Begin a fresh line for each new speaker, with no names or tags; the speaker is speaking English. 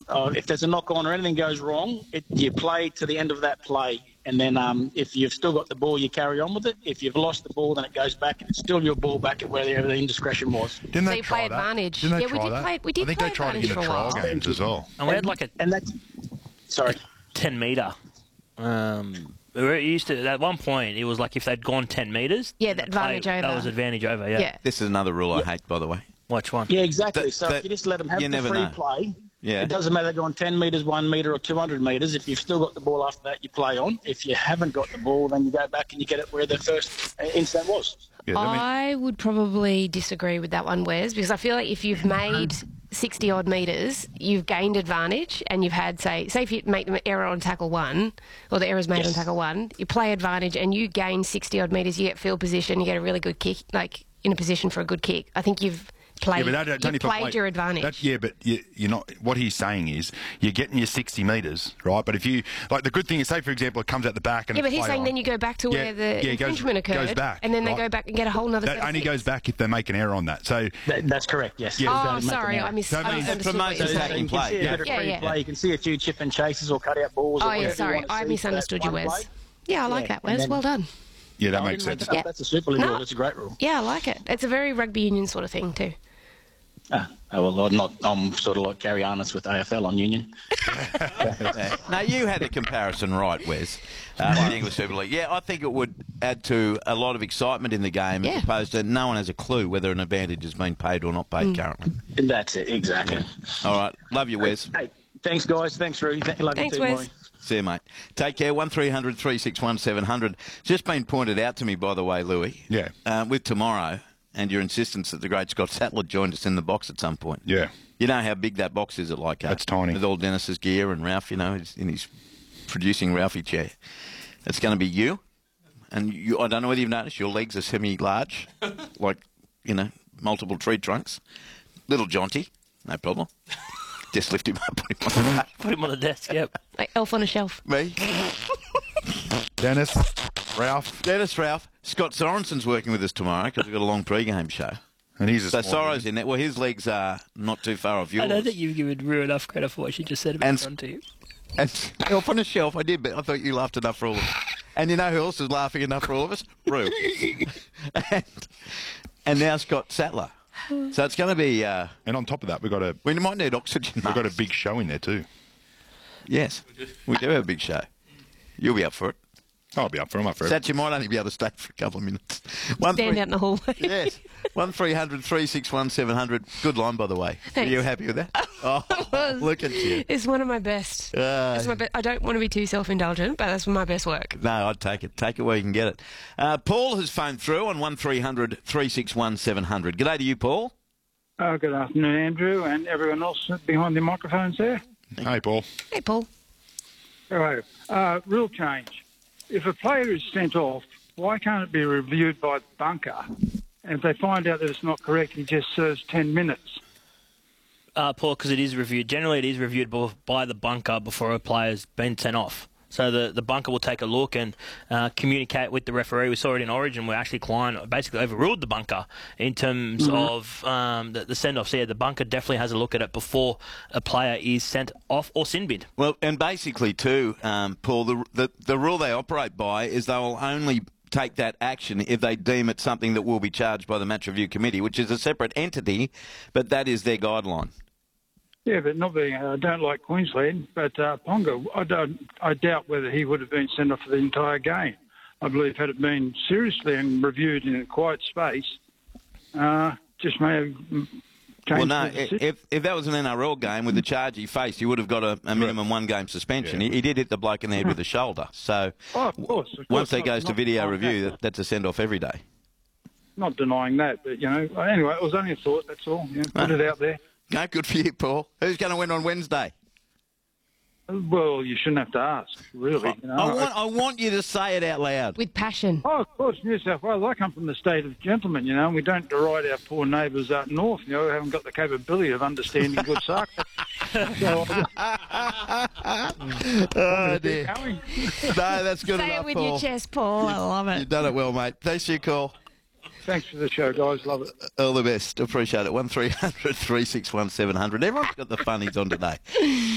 if there's a knock on or anything goes wrong, you play to the end of that play. And then if you've still got the ball, you carry on with it. If you've lost the ball, then it goes back, and it's still your ball back at wherever the indiscretion was.
Didn't
So
they
you
try
play
that?
advantage.
Didn't they
Yeah, we
try
did
that?
play- we did
I think
play
they tried it in
advantage
the
for a
trial
while.
games as well.
And we had like a
And that's sorry.
10 metre. It used to, at one point, it was like if they'd gone 10 metres.
Yeah, the advantage over.
That was advantage over, yeah.
Yeah.
This is another rule I hate, by the way.
Which one?
Yeah, exactly.
That-
So
that-
if you just let them have
you
the
never
free
know.
play,
Yeah.
it doesn't matter going 10 metres, 1 metre or 200 metres. If you've still got the ball after that, you play on. If you haven't got the ball, then you go back and you get it where the first incident was.
Yeah,
I would probably disagree with that one, Wes, because I feel like if you've made 60-odd metres, you've gained advantage and you've had, say if you make the error on tackle 1, or the error's made on tackle 1, you play advantage and you gain 60-odd metres, you get field position, you get a really good kick, like in a position for a good kick. I think you've played, you've played your advantage.
But you're not. What he's saying is you're getting your 60 metres, right? But if you like, the good thing is, say for example, it comes out the back and
Yeah, but
it's
he's
play
saying
on.
then you go back to where the infringement occurred,
goes back,
and then they
right?
go back and get a whole nother.
That only goes back if they make an error on that. So
That's correct, yes.
Yeah.
Oh,
Don't make
sorry,
an error.
I misunderstood what you're
promotes
saying.
attacking play.
You can see a bit of
Yeah,
free
yeah.
play. You can see a few chip and chases or cut out balls.
Oh,
or
yeah,
whatever you
sorry,
want to
I
see.
misunderstood you,
That's one
Wes.
play.
Yeah, I like that,
and
Wes.
then-
Well done.
yeah, that
No, I
makes
didn't make
sense.
that up.
Yeah.
That's a Super League
No.
rule. It's a great rule.
Yeah, I like it. It's a very rugby union sort of thing too.
I'm sort of like Gary Arnott with AFL on Union.
Now, you had the comparison right, Wes, with the English Super League. Yeah, I think it would add to a lot of excitement in the game
Yeah.
as opposed to no one has a clue whether an advantage has been paid or not paid currently.
That's it, exactly.
All right. Love you, Wes.
Hey, thanks, guys. Thanks, Roo. Love
Thanks,
you too,
Wes.
Maury.
See you, mate. Take care. 1300 361 700. Just been pointed out to me, by the way, Louis.
Yeah.
With tomorrow and your insistence that the great Scott Sattler joined us in the box at some point.
Yeah.
You know how big that box is at Leichhardt?
That's tiny.
With all Dennis's gear and Ralph, you know, in his producing Ralphie chair. It's going to be you. And you, I don't know whether you've noticed, your legs are semi-large, like, you know, multiple tree trunks. Little jaunty, no problem. Just lift him up, put him on the
Put him on the desk, yep.
Like elf on a shelf.
Me.
Dennis, Ralph,
Dennis, Ralph. Scott Sorensen's working with us tomorrow because we've got a long pre-game show.
and he's a
So
small
Sorrow's in there. Well, his legs are not too far off yours.
I don't think you've given Rue enough credit for what she just said about
And-
front to you.
And up on the shelf, I did, but I thought you laughed enough for all of us. And you know who else is laughing enough for all of us? Rue. and now Scott Sattler. So it's going to be...
And on top of that,
we might need oxygen.
we've got a big show in there too.
Yes, we do have a big show. You'll be up for it.
I'll be up for him. Up for it.
Sat, you might only be able to stay for a couple of minutes.
Stand out in the hallway.
Yes. 1300 361 700. Good line, by the way.
Thanks.
Are you happy with that? Oh, look at you.
It's one of my best. It's my I don't want to be too self-indulgent, but that's my best work.
No, I'd take it. Take it where you can get it. Paul has phoned through on 1300 361 700. G'day to you, Paul.
Good afternoon, Andrew, and everyone else behind the microphones there.
Hey, Paul.
Hey, Paul.
Hello. Rule change. If a player is sent off, why can't it be reviewed by the bunker? And if they find out that it's not correct, he just serves 10 minutes.
Paul, because it is reviewed. Generally, it is reviewed by the bunker before a player's been sent off. So the bunker will take a look and communicate with the referee. We saw it in Origin where Ashley Klein basically overruled the bunker in terms of the send-off. So, yeah, the bunker definitely has a look at it before a player is sent off or sin bid.
Well, and basically, too, Paul, the rule they operate by is they'll only take that action if they deem it something that will be charged by the Match Review Committee, which is a separate entity, but that is their guideline.
Yeah, but not being, I don't like Queensland, but Ponga, I doubt whether he would have been sent off for the entire game. I believe had it been seriously and reviewed in a quiet space, just may have changed.
Well, no,
the decision.
if that was an NRL game with the charge he faced, he would have got a minimum one-game suspension. He did hit the bloke in the head with a shoulder. So
Oh, of course.
once that goes to
Not
video
denying
review,
that.
that's a send-off every day.
Not denying that, but, you know, anyway, it was only a thought, that's all. You know, put it out there.
No, good for you, Paul. Who's going to win on Wednesday?
Well, you shouldn't have to ask, really. You know.
I want you to say it out loud.
With passion.
Oh, of course, New South Wales. I come from the state of gentlemen, you know, and we don't deride our poor neighbours up north, you know, who haven't got the capability of understanding good soccer. So,
Oh, dear.
going.
No, that's good
Say
enough,
it with
Paul.
your chest, Paul. I love
You've
it.
done it well, mate. Thanks for your call.
Thanks for the show, guys. Love it.
All the best. Appreciate it. 1300 361 700. Everyone's got the funnies on today.